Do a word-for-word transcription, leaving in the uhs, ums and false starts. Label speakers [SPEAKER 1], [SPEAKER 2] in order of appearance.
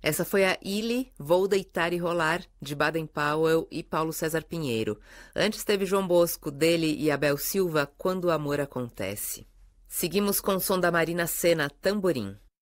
[SPEAKER 1] Essa foi a Illy, Vou Deitar e Rolar, de Baden Powell e Paulo César Pinheiro. Antes teve João Bosco, dele e Abel Silva, Quando o Amor Acontece. Seguimos com o som da Marina Sena, Tamborim.